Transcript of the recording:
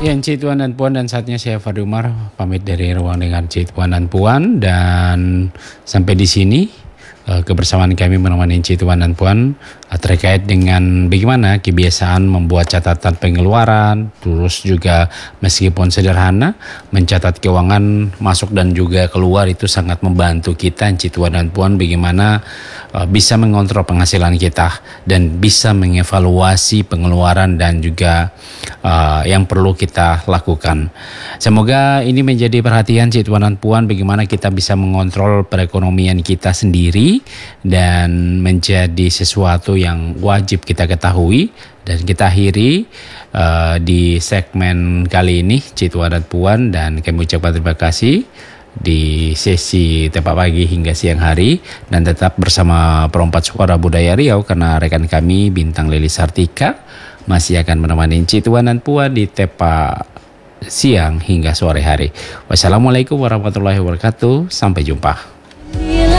Ya, Encik Tuan dan Puan, dan saatnya saya Fadli Umar pamit dari ruang dengan Encik Tuan dan Puan, dan sampai di sini kebersamaan kami menemani Encik Tuan dan Puan terkait dengan bagaimana kebiasaan membuat catatan pengeluaran, terus juga meskipun sederhana mencatat keuangan masuk dan juga keluar itu sangat membantu kita Encik Tuan dan Puan bagaimana bisa mengontrol penghasilan kita dan bisa mengevaluasi pengeluaran dan juga yang perlu kita lakukan. Semoga ini menjadi perhatian Cik Tuan dan Puan bagaimana kita bisa mengontrol perekonomian kita sendiri dan menjadi sesuatu yang wajib kita ketahui. Dan kita akhiri di segmen kali ini Cik Tuan dan Puan, dan kami ucapkan terima kasih di sesi Tepat Pagi hingga siang hari, dan tetap bersama Perompak Suara Budaya Riau karena rekan kami Bintang Lili Sartika masih akan menemani Encik Tuan dan Puan di Tepat siang hingga sore hari. Wassalamualaikum warahmatullahi wabarakatuh. Sampai jumpa.